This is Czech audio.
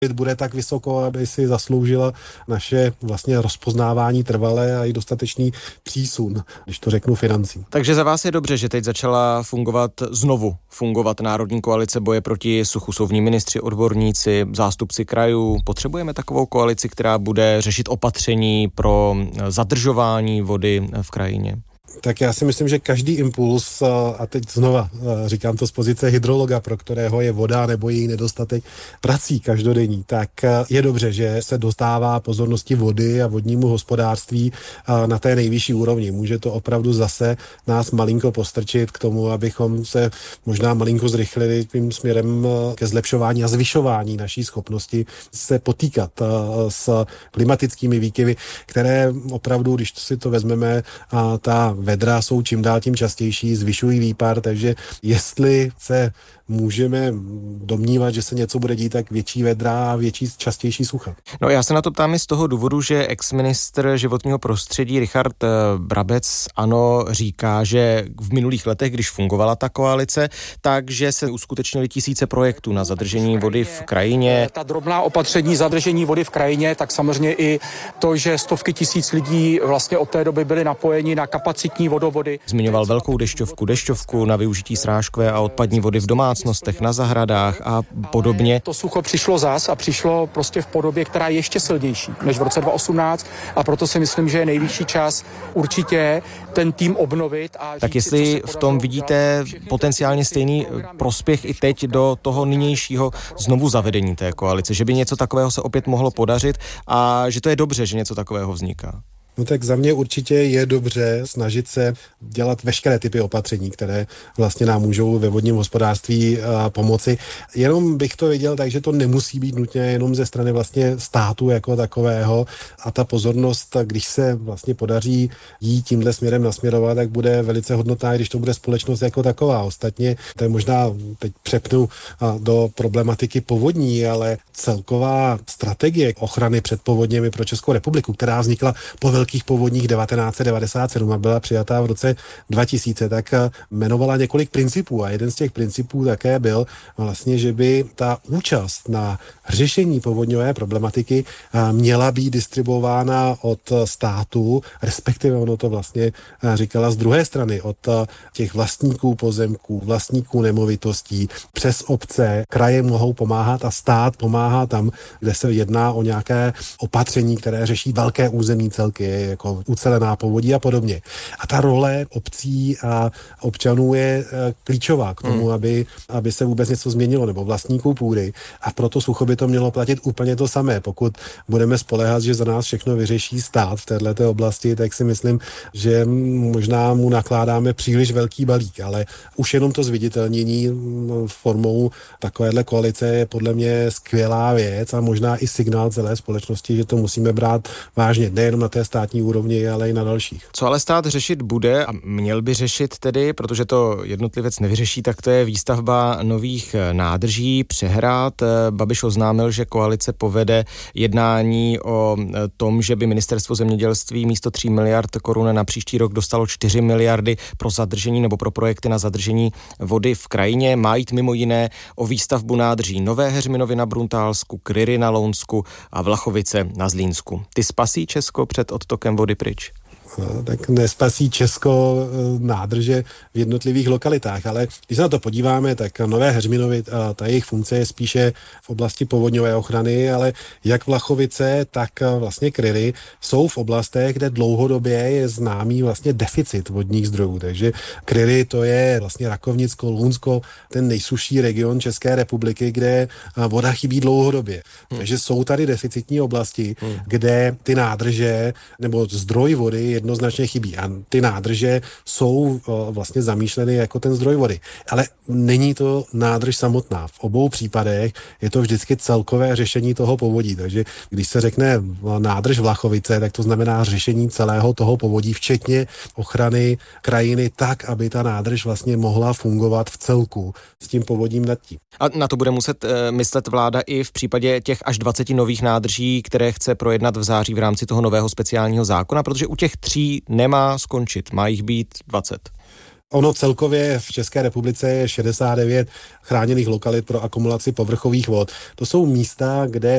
bude tak vysoko, aby si zasloužila naše vlastně rozpoznávání trvalé a i dostatečný přísun, když to řeknu financí. Takže za vás je dobře, že teď začala znovu fungovat Národní koalice boje proti suchu. Jsou v ní ministři, odborníci, zástupci krajů. Potřebujeme takovou koalici, která bude řešit opatření pro zadržování vody v krajině? Tak já si myslím, že každý impuls, a teď znova říkám to z pozice hydrologa, pro kterého je voda nebo její nedostatek prací každodenní, tak je dobře, že se dostává pozornosti vody a vodnímu hospodářství na té nejvyšší úrovni. Může to opravdu zase nás malinko postrčit k tomu, abychom se možná malinko zrychlili tím směrem ke zlepšování a zvyšování naší schopnosti se potýkat s klimatickými výkyvy, které opravdu, když si to vezmeme, ta vedra jsou čím dál tím častější, zvyšují výpar, takže jestli se můžeme domnívat, že se něco bude dít, tak větší vedra a častější sucha. No já se na to ptám i z toho důvodu, že exministr životního prostředí Richard Brabec říká, že v minulých letech, když fungovala ta koalice, takže se uskutečnily tisíce projektů na zadržení vody v krajině. Ta drobná opatření zadržení vody v krajině, tak samozřejmě i to, že stovky tisíc lidí vlastně od té doby byly napojeni na kapacitní vodovody. Zmiňoval velkou dešťovku na využití srážkové a odpadní vody v domácnostech, na zahradách a podobně. To sucho přišlo zas a přišlo prostě v podobě, která je ještě silnější než v roce 2018 a proto si myslím, že je nejvyšší čas určitě ten tým obnovit. Tak jestli v tom vidíte potenciálně stejný prospěch i teď do toho nynějšího znovu zavedení té koalice, že by něco takového se opět mohlo podařit a že to je dobře, že něco takového vzniká. No tak za mě určitě je dobře snažit se dělat veškeré typy opatření, které vlastně nám můžou ve vodním hospodářství pomoci. Jenom bych to viděl tak, že to nemusí být nutně jenom ze strany vlastně státu jako takového a ta pozornost, když se vlastně podaří jí tímhle směrem nasměrovat, tak bude velice hodnotná, když to bude společnost jako taková. Ostatně to je možná, teď přepnu do problematiky povodní, ale celková strategie ochrany před povodněmi pro Českou republiku, která vznikla po velkých povodních 1997 a byla přijatá v roce 2000, tak jmenovala několik principů a jeden z těch principů také byl vlastně, že by ta účast na řešení povodňové problematiky měla být distribuována od státu, respektive ono to vlastně říkala z druhé strany, od těch vlastníků pozemků, vlastníků nemovitostí, přes obce, kraje mohou pomáhat a stát pomáhá tam, kde se jedná o nějaké opatření, které řeší velké územní celky, jako ucelená povodí a podobně. A ta role obcí a občanů je klíčová k tomu, aby se vůbec něco změnilo, nebo vlastníků půdy. A proto sucho by to mělo platit úplně to samé. Pokud budeme spoléhat, že za nás všechno vyřeší stát v této oblasti, tak si myslím, že možná mu nakládáme příliš velký balík, ale už jenom to zviditelnění formou takovéhle koalice je podle mě skvělá věc a možná i signál celé společnosti, že to musíme brát vážně, nejenom na té státní úrovni, ale i na dalších. Co ale stát řešit bude a měl by řešit tedy, protože to jednotlivec nevyřeší, tak to je výstavba nových nádrží, přehrad. Babiš oznámil, že koalice povede jednání o tom, že by ministerstvo zemědělství místo 3 miliard korun na příští rok dostalo 4 miliardy pro zadržení nebo pro projekty na zadržení vody v krajině. Má jít mimo jiné o výstavbu nádrží Nové Heřminovy na Bruntálsku, Kryry na Lounsku a Vlachovice na Zlínsku. Ty spasí Česko před odtokem vody pryč? Tak nespasí Česko nádrže v jednotlivých lokalitách, ale když se na to podíváme, tak Nové Heřminovy, ta jejich funkce je spíše v oblasti povodňové ochrany, ale jak Vlachovice, tak vlastně Kryry jsou v oblastech, kde dlouhodobě je známý vlastně deficit vodních zdrojů, takže Kryry to je vlastně Rakovnicko, Lounsko, ten nejsušší region České republiky, kde voda chybí dlouhodobě. Takže jsou tady deficitní oblasti, kde ty nádrže nebo zdroj vody jednoznačně chybí. A ty nádrže jsou vlastně zamýšleny jako ten zdroj vody. Ale není to nádrž samotná. V obou případech je to vždycky celkové řešení toho povodí. Takže když se řekne nádrž Vlachovice, tak to znamená řešení celého toho povodí, včetně ochrany krajiny tak, aby ta nádrž vlastně mohla fungovat v celku s tím povodím nad tím. A na to bude muset myslet vláda i v případě těch až 20 nových nádrží, které chce projednat v září v rámci toho nového speciálního zákona, protože u těch 3 nemá skončit, má jich být 20. Ono celkově v České republice je 69 chráněných lokalit pro akumulaci povrchových vod. To jsou místa, kde